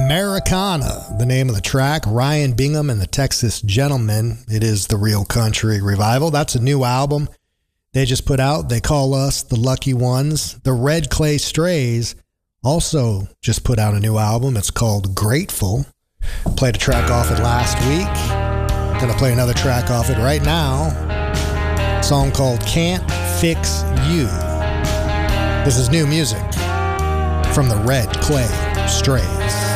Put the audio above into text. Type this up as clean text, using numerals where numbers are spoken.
Americana, the name of the track. Ryan Bingham and the Texas Gentlemen. It is the Real Country Revival. That's a new album they just put out. They call us the Lucky Ones. The Red Clay Strays also just put out a new album. It's called Grateful. Played a track off it last week. Gonna play another track off it right now. A song called Can't Fix You. This is new music from the Red Clay Strays.